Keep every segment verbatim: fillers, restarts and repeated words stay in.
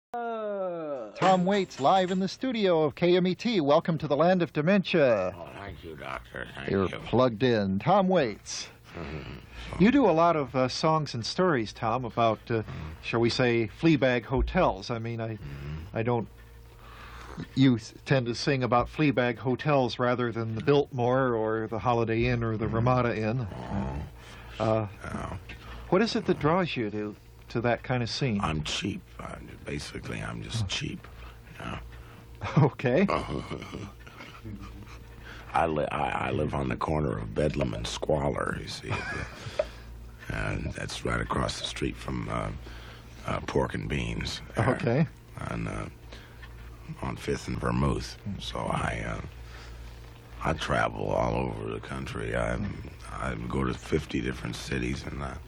Uh, Tom Waits live in the studio of K M E T. Welcome to the land of dementia. Oh, thank you, Doctor. Thank You're you. plugged in. Tom Waits. Mm-hmm. You do a lot of uh, songs and stories, Tom, about, uh, mm-hmm. shall we say, Fleabag hotels. I mean, I, mm-hmm. I don't... You tend to sing about Fleabag hotels rather than the Biltmore or the Holiday Inn or the mm-hmm. Ramada Inn. Oh. Uh, oh. What is it that draws you to, to that kind of scene? I'm cheap. I, basically, I'm just cheap. Yeah. Okay. I, li I, I live on the corner of Bedlam and Squalor, you see. And that's right across the street from uh, uh, Pork and Beans. There, okay. On, uh, on Fifth and Vermouth. So I uh, I travel all over the country. I, I go to fifty different cities, and uh,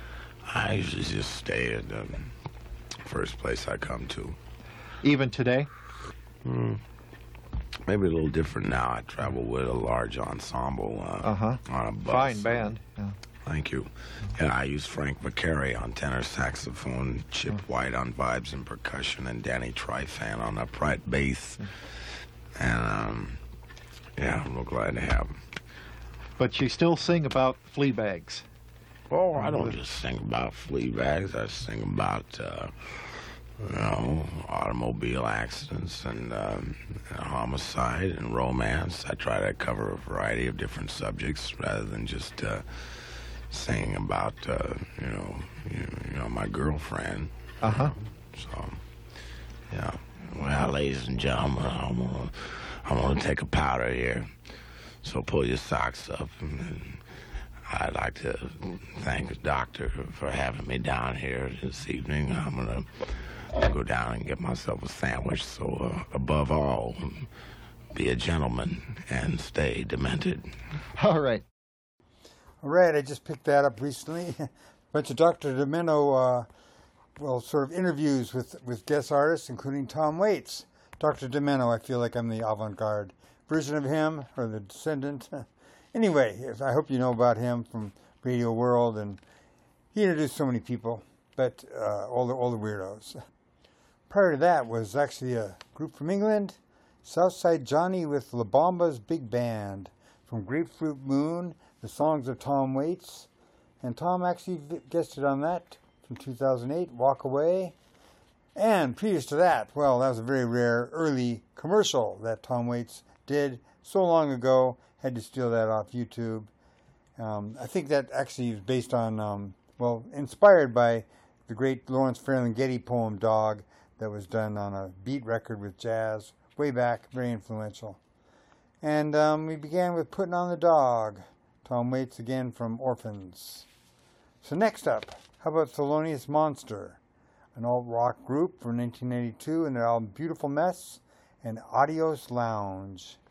I usually just stay at the first place I come to. Even today? Mm. Maybe a little different now. I travel with a large ensemble uh, uh-huh. on a bus. Fine band. Yeah. Thank you. Yeah, I use Frank McCary on tenor saxophone, Chip oh. White on vibes and percussion, and Danny Trifan on upright bass. And, um, yeah, I'm real glad to have him. But you still sing about flea bags. Oh, I don't just sing about flea bags. I sing about, uh, you know, automobile accidents and, um, and homicide and romance. I try to cover a variety of different subjects rather than just uh, singing about, uh, you know, you, you know, my girlfriend. Uh huh. So, yeah. Well, ladies and gentlemen, I'm gonna, I'm gonna take a powder here. So pull your socks up. And I'd like to thank the doctor for having me down here this evening. I'm gonna go down and get myself a sandwich. So, uh, above all, be a gentleman and stay demented. All right. All right, I just picked that up recently. A bunch of Doctor Demento, uh, well, sort of interviews with, with guest artists, including Tom Waits. Doctor Demento, I feel like I'm the avant-garde version of him, or the descendant. Anyway, I hope you know about him from Radio World, and he introduced so many people, but uh, all the all the weirdos. Prior to that was actually a group from England, Southside Johnny with La Bamba's Big Band, from Grapefruit Moon, the songs of Tom Waits, and Tom actually guested on that from two thousand eight, Walk Away. And previous to that, well, that was a very rare early commercial that Tom Waits did so long ago. Had to steal that off YouTube. Um, I think that actually is based on, um, well, inspired by the great Lawrence Ferlinghetti poem Dog that was done on a beat record with jazz way back, very influential. And um, we began with Putting on the Dog, Tom Waits again from Orphans. So next up, how about Thelonious Monster, an alt-rock group from nineteen ninety-two and their album Beautiful Mess and Adios Lounge.